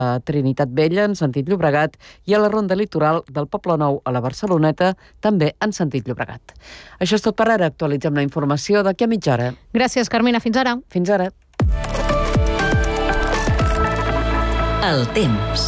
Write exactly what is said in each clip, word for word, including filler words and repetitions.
a Trinitat Vella, en sentit Llobregat, i a la Ronda Litoral del Poblenou a la Barceloneta, també en sentit Llobregat. Això és tot per ara. Actualitzem la informació d'aquí a mitja hora. Gràcies, Carmina. Fins ara. Fins ara. El temps.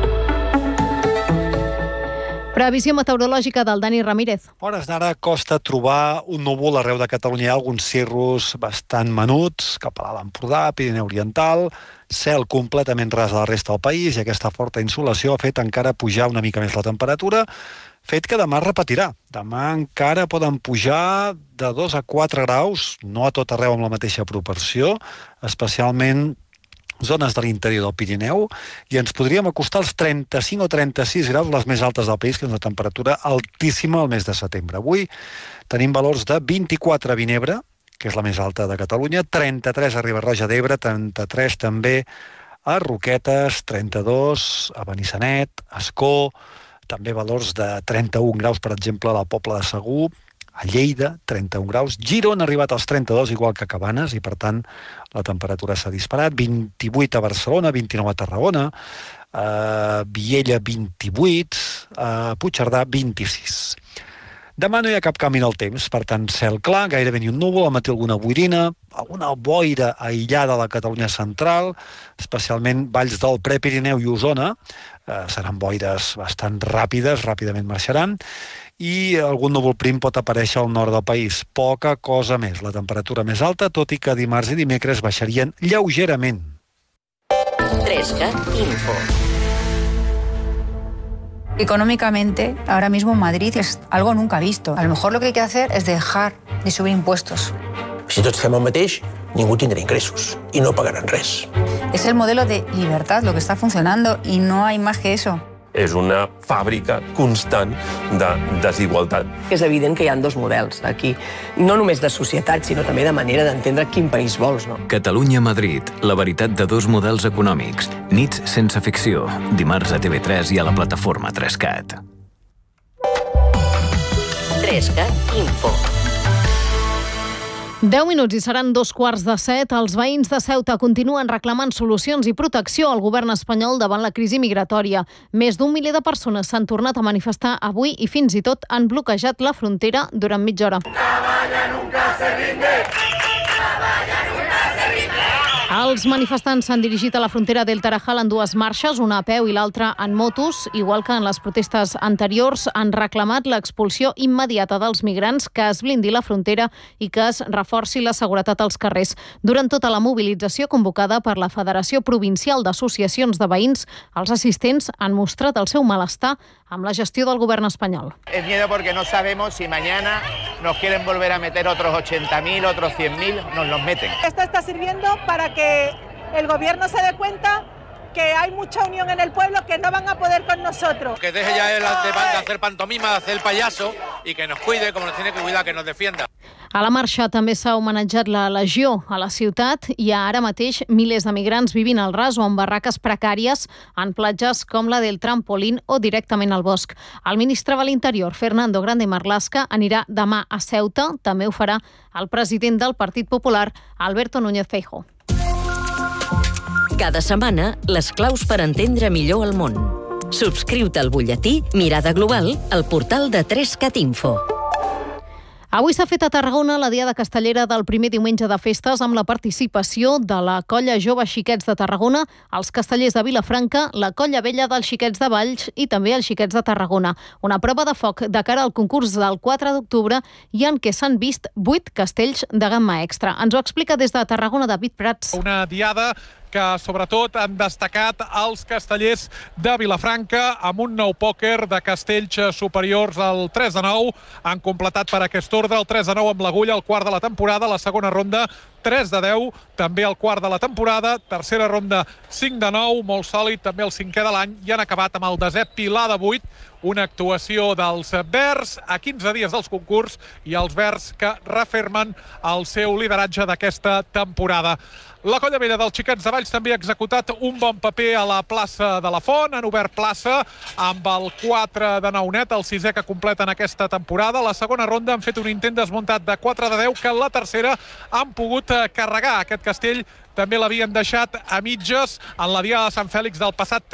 Previsió meteorològica del Dani Ramírez. A hores d'ara costa trobar un núvol arreu de Catalunya. Hi ha alguns cirrus bastant menuts cap a l'Alt Empordà, Pirineu Oriental, cel completament ras a la resta del país i aquesta forta insolació ha fet encara pujar una mica més la temperatura, fet que demà es repetirà. Demà encara poden pujar de dos a quatre graus, no a tot arreu amb la mateixa proporció, especialment zones de l'interior del Pirineu, i ens podríem acostar als trenta-cinc o trenta-sis graus, les més altes del país, que és una temperatura altíssima al mes de setembre. Avui tenim valors de vint-i-quatre a Vinebre, que és la més alta de Catalunya, trenta-tres a Riba-roja d'Ebre, trenta-tres també a Roquetes, trenta-dos a Benissanet, a Ascó, també valors de trenta-un graus, per exemple, a la Pobla de Segur, a Lleida, trenta-un graus. Girona ha arribat als trenta-dos, igual que Cabanes, i per tant la temperatura s'ha disparat. vint-i-vuit a Barcelona, vint-i-nou a Tarragona, a Viella vint-i-vuit, a Puigcerdà vint-i-sis. Demà no hi ha cap canvi en el temps, per tant, cel clar, gairebé ni un núvol, al matí alguna boirina, alguna boira aïllada a la Catalunya central, especialment valls del Prepirineu i Osona, eh, seran boires bastant ràpides, ràpidament marxaran, i algun núvol prim pot aparèixer al nord del país. Poca cosa més. La temperatura més alta, tot i que dimarts i dimecres baixarien lleugerament. trescat Info. Económicamente, ahora mismo Madrid es algo nunca visto. A lo mejor lo que hay que hacer es dejar de subir impuestos. Si tots fem el mateix, ningú tindrà ingressos i no pagaran res. Es el modelo de libertad lo que está funcionando y no hay más que eso. És una fàbrica constant de desigualtat. És evident que hi ha dos models aquí, no només de societat, sinó també de manera d'entendre quin país vols, no? Catalunya-Madrid, la veritat de dos models econòmics. Nits sense ficció, dimarts a T V tres i a la plataforma trescat. trescat Info. deu minuts i seran dos quarts de set. Els veïns de Ceuta continuen reclamant solucions i protecció al govern espanyol davant la crisi migratòria. Més d'un miler de persones s'han tornat a manifestar avui i fins i tot han bloquejat la frontera durant mitja hora. Els manifestants s'han dirigit a la frontera del Tarajal en dues marxes, una a peu i l'altra en motos. Igual que en les protestes anteriors, han reclamat l'expulsió immediata dels migrants, que es blindi la frontera i que es reforci la seguretat als carrers. Durant tota la mobilització convocada per la Federació Provincial d'Associacions de Veïns, els assistents han mostrat el seu malestar amb la gestió del govern espanyol. Es miedo porque no sabemos si mañana nos quieren volver a meter otros ochenta mil, otros cien mil, nos los meten. Esto está sirviendo para que el gobierno se dé cuenta que hay mucha unión en el pueblo, que no van a poder con nosotros. Que deje ya el de hacer pantomima, de hacer el payaso y que nos cuide como nos tiene que cuidar, que nos defienda. A la marxa també s'ha homenatjat la Legió a la ciutat. Hi ha ara mateix milers de migrants vivint al ras o en barraques precàries en platges com la del Trampolín o directament al bosc. El ministre de l'Interior, Fernando Grande Marlaska, anirà demà a Ceuta. També ho farà el president del Partit Popular, Alberto Núñez Feijóo. Cada setmana, les claus per entendre millor el món. Subscriu-te al butlletí Mirada Global al portal de trescat Info. Avui s'ha fet a Tarragona la Diada Castellera del primer diumenge de festes amb la participació de la Colla Jove Xiquets de Tarragona, els Castellers de Vilafranca, la Colla Vella dels Xiquets de Valls i també els Xiquets de Tarragona. Una prova de foc de cara al concurs del quatre d'octubre i en què s'han vist vuit castells de gamma extra. Ens ho explica des de Tarragona David Prats. Una diada que sobretot han destacat els castellers de Vilafranca amb un nou pòquer de castells superiors al tres de nou. Han completat per aquest ordre el tres de nou amb l'agulla, el quart de la temporada, la segona ronda tres de deu, també el quart de la temporada, tercera ronda cinc de nou, molt sòlid, també el cinquè de l'any, i han acabat amb el desè pilar de vuit, una actuació dels verds a quinze dies dels concurs i els verds que refermen el seu lideratge d'aquesta temporada. La Colla Vella dels Xiquets de Valls també ha executat un bon paper a la plaça de la Font. Han obert plaça amb el quatre de nou net, el sisè que completen aquesta temporada. La segona ronda han fet un intent desmuntat de quatre de deu, que en la tercera han pogut carregar. Aquest castell també l'havien deixat a mitges en la Diada de Sant Fèlix del passat